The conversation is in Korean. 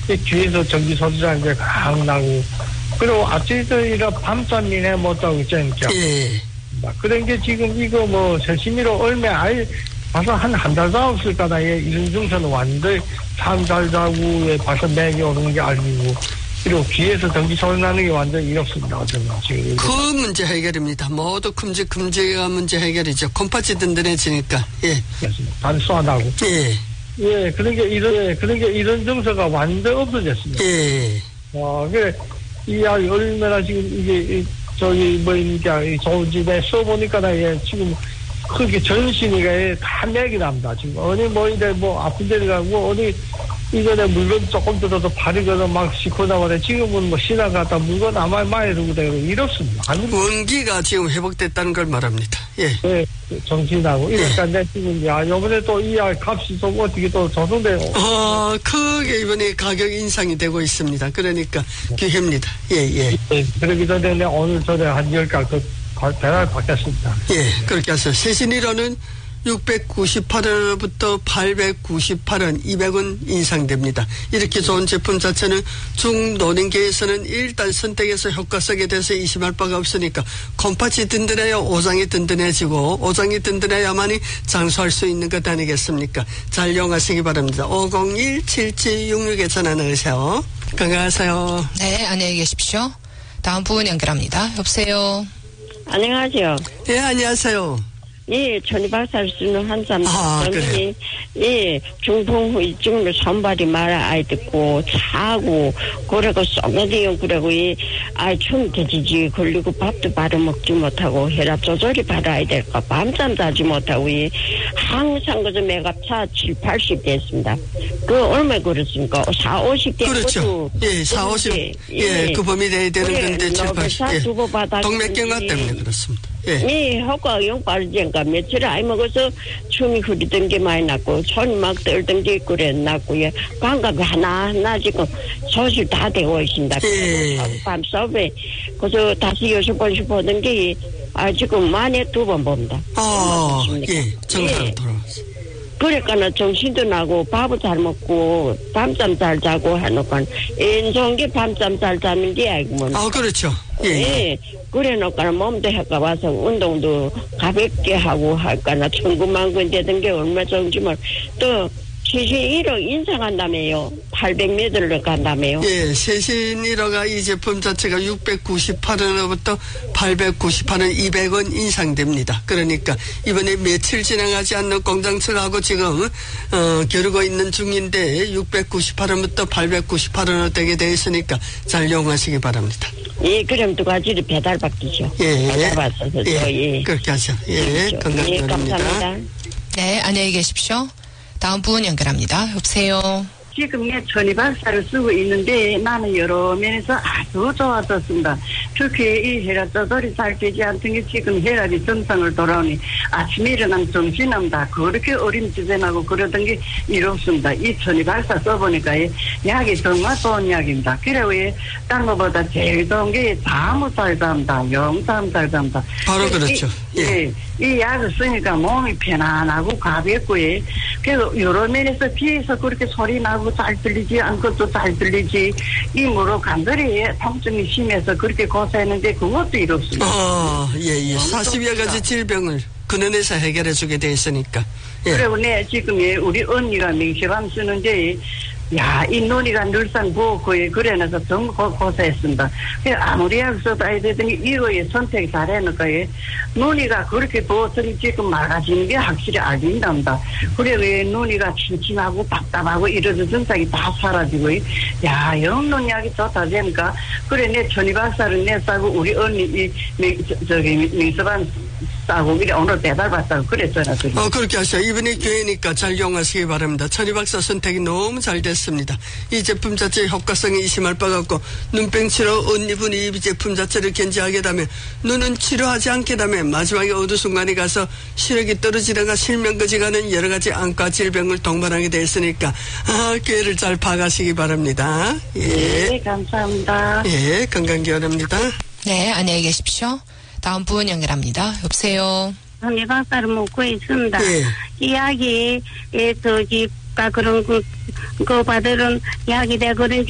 귀에서 전기 소리가 이제 강 나고, 그리고 아침에 밤잠이네 못하고 있잖아요. 예. 그런 게 지금 이거 뭐 세심이로 얼마 아예 봐서 한 달도 없을 거다. 이런 증상은 완전히 잠 잘 자고 봐서 맥이 오는 게 알리고, 그리고 귀에서 전기 소리 나는 게 완전히 이렇습니다. 지금 그 문제 해결입니다. 모두 큼직큼직한 문제 해결이죠. 콩팥이 든든해지니까. 예. 단수하다고. 예. 예, 그러니까 이런 증서가 완전 없어졌습니다. 예. 그래, 이 아이 얼마나 지금 이게, 좋은 집에 써보니까, 지금, 그렇게 전신이가 다 맥이 납니다. 지금, 어디 아픈 데를 가고, 어디, 이전에 물건 조금 들어도 발이 그래도 막 싣고 나가래. 지금은 지나가다 물건 아마 많이 두고 되고 이렇습니다. 원기가 지금 회복됐다는 걸 말합니다. 예. 네, 정신하고. 이러니까 지금, 요번에 또 이 값이 좀 어떻게 또 조성돼요. 크게 이번에 가격 인상이 되고 있습니다. 그러니까 기회입니다. 예. 네, 그러기 전에 오늘 전에 한 10가 배달 받겠습니다. 예, 그렇게 하세요. 세신이로는 698원부터 898원, 200원 인상됩니다. 이렇게 좋은 제품 자체는 중노년계에서는 일단 선택해서 효과성에 대해서 의심할 바가 없으니까 콩팥이 든든해야 오장이 든든해지고 오장이 든든해야만이 장수할 수 있는 것 아니겠습니까? 잘 이용하시기 바랍니다. 501-7766에 전화 넣으세요. 건강하세요. 네, 안녕히 계십시오. 다음 부분 연결합니다. 여보세요. 안녕하세요. 예, 안녕하세요. 예, 천이박살 쓰는 한참 그래. 예, 중풍 후유증으로 손발이 말아 아이 듣고 차고 그러고 쏘매대요. 그러고 아이 춤 터지지 걸리고 밥도 바로 먹지 못하고 혈압 조절이 받아야 될까 밤잠 자지 못하고 항상 그저 매갑차 7, 80 됐습니다. 그 얼마 그렇습니까? 4, 50 대 그렇죠. 예, 4, 50. 예, 그 범위 내야 되는 건데 7, 80. 예. 동맥경화 때문에 그렇습니다. 예. 효과 영빨지니까 며칠 아이 먹어서 춤이 흐리던 게 많이 났고 손이 막 떨던 게 그래 났고요. 감각이 하나하나 지금 소실 다 되고 있습니다. 밤수업에 그래서 다시 6번씩 보던 게 지금 만에 2번 봅니다. 예, 정상 돌아왔어요. 그러니까는 정신도 나고 밥을 잘 먹고 밤잠 잘 자고 하니까 좋은 게 밤잠 잘 자는 게 아니고 그렇죠. 예. 그래 놓고는 몸도 해가 와서 운동도 가볍게 하고 할까나 천구만근 되던 게 얼마 좋은지 또 세신 1억 인상한다며요. 800m를 간다며요. 예, 세신 1호가 이 제품 자체가 698원부터 898원, 200원 인상됩니다. 그러니까 이번에 며칠 진행하지 않는 공장철하고 지금 겨루고 있는 중인데 698원부터 898원으로 되게 되어 있으니까 잘 이용하시기 바랍니다. 예, 그럼 2가지를 배달받기죠. 예. 배달받아서 예. 그렇게 하죠. 예, 건강합니다. 감사합니다. 네, 안녕히 계십시오. 다음 부분 연결합니다. 여보세요. 지금 천이박사를 쓰고 있는데 나는 여러 면에서 아주 좋아졌습니다. 특히 이 혈압 조절이 잘 되지 않던 게 지금 혈압이 정상을 돌아오니 아침에 일어나면 정신없다. 그렇게 어림지전하고 그러던 게 이렇습니다. 이 천이박사 써보니까 약이 정말 좋은 약입니다. 그래 딴 것보다 제일 좋은 게 잠을 잘 잡니다. 영잠 잘 잡니다. 바로 그렇죠. 이 약을 쓰니까 몸이 편안하고 가볍고 그래서 여러 면에서 뒤에서 그렇게 소리 나고 잘 들리지 않고도 잘 들리지 이 무릎 관절이 통증이 심해서 그렇게 고생했는데 그것도 이렇습니다. 40여 가지 질병을 근원에서 해결해 주게 돼 있으니까. 그리고 지금 우리 언니가 명시밤 쓰는데 이 눈이가 늘상 부었고 그래서 정말 고생했습니다. 아무리 약 써도 아야 되더니 이거에 선택 잘해놓고 눈이가 그렇게 부었더니 지금 맑아지는 게 확실히 알린답니다. 그래 눈이가 침침하고 답답하고 이러던 증상이 다 사라지고 영눈 약이 좋다 되니까 그래 내 천이박사를 내 싸고 우리 언니 명서반 싸고 그래 오늘 배달 받다고 그랬잖아. 그렇게 하세요. 이번에 기회니까 잘 이용하시기 바랍니다. 천이박사 선택이 너무 잘 됐습니다. 이 제품 자체의 효과성이 의심할 바가 없고 눈병 치료 언니분이 이 제품 자체를 견지하게 되면 눈은 치료하지 않게 되면 마지막에 어느 순간에 가서 시력이 떨어지다가 실명까지 가는 여러 가지 안과 질병을 동반하게 됐으니까 기회를 잘 봐가시기 바랍니다. 네, 감사합니다. 예, 건강 기원합니다. 네, 안녕히 계십시오. 다음 부분 연결합니다. 여보세요. 천이박사를 먹고 있습니다. 이 약이 약과 그런 그 받으는 약이 돼 그런